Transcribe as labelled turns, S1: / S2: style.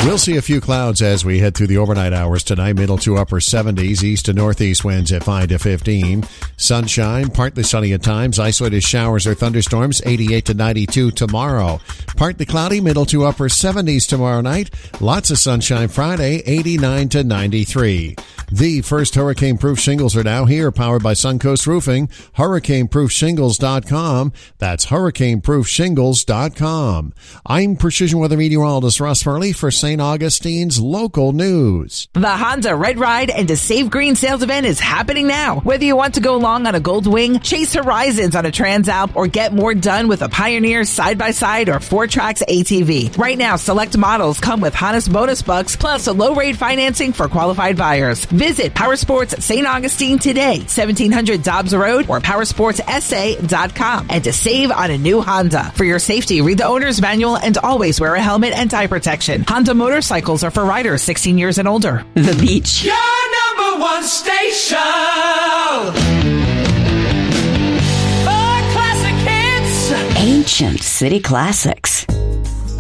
S1: We'll see a few clouds as we head through the overnight hours tonight. Middle to upper 70s, east to northeast winds at 5 to 15. Sunshine, partly sunny at times. Isolated showers or thunderstorms, 88 to 92 tomorrow. Partly cloudy, middle to upper 70s tomorrow night. Lots of sunshine Friday, 89 to 93. The first hurricane-proof shingles are now here, powered by Suncoast Roofing. HurricaneProofShingles.com. That's HurricaneProofShingles.com. I'm Precision Weather Meteorologist Ross Furley for St. Augustine's Local News.
S2: The Honda Red Ride and a Save Green sales event is happening now. Whether you want to go long on a Gold Wing, chase horizons on a Transalp, or get more done with a Pioneer side-by-side or 4Trax ATV. Right now, select models come with Honda's bonus bucks plus a low-rate financing for qualified buyers. Visit Powersports St. Augustine today, 1700 Dobbs Road or PowersportsSA.com, and to save on a new Honda. For your safety, read the owner's manual and always wear a helmet and tie protection. Honda motorcycles are for riders 16 years and older.
S3: The Beach.
S4: Your number one station. For classic hits.
S3: Ancient city classics.